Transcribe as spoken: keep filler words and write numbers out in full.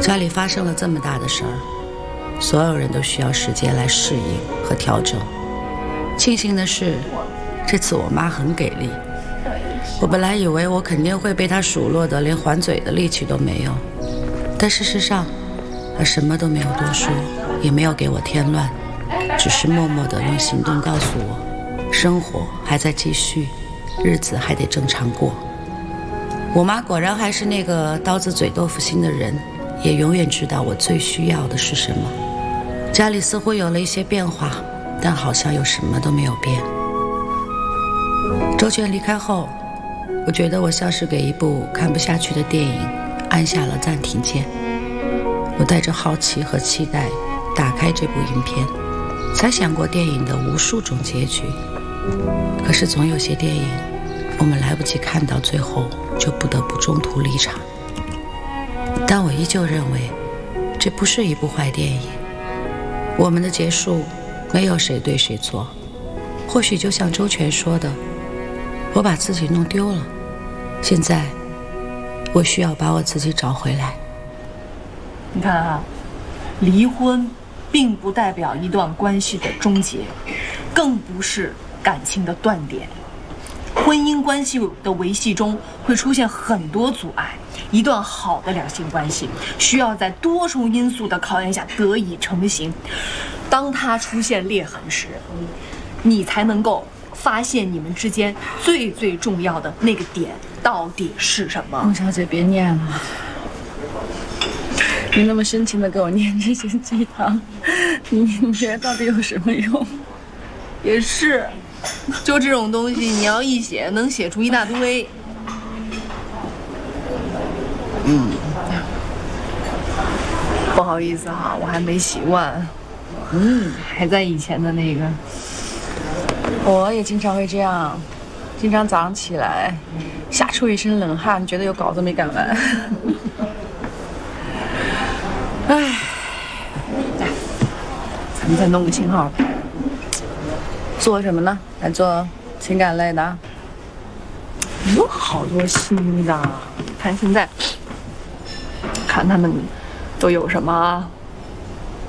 家里发生了这么大的事儿，所有人都需要时间来适应和调整。庆幸的是，这次我妈很给力。我本来以为我肯定会被她数落的连还嘴的力气都没有，但事实上，她什么都没有多说，也没有给我添乱，只是默默地用行动告诉我，生活还在继续，日子还得正常过。我妈果然还是那个刀子嘴豆腐心的人，也永远知道我最需要的是什么。家里似乎有了一些变化，但好像又什么都没有变。周全离开后，我觉得我像是给一部看不下去的电影按下了暂停键。我带着好奇和期待打开这部影片，猜想过电影的无数种结局，可是总有些电影我们来不及看到最后，就不得不中途离场。但我依旧认为这不是一部坏电影，我们的结束没有谁对谁错。或许就像周全说的，我把自己弄丢了，现在我需要把我自己找回来。 你看啊，离婚并不代表一段关系的终结，更不是感情的断点。婚姻关系的维系中会出现很多阻碍，一段好的两性关系需要在多重因素的考验下得以成型。当它出现裂痕时，你才能够发现你们之间最最重要的那个点到底是什么。 孟小姐，别念了，你那么深情的给我念这些鸡汤，你你觉得到底有什么用？ 也是，就这种东西，你要一写，能写出一大堆。嗯，不好意思哈，我还没洗碗，嗯，还在以前的那个。 我也经常会这样，经常早上起来吓出一身冷汗，觉得有稿子没赶完。哎， 来，咱们再弄个信号吧。 做什么呢？来做情感类的？ 有好多新的，看现在，看他们都有什么啊？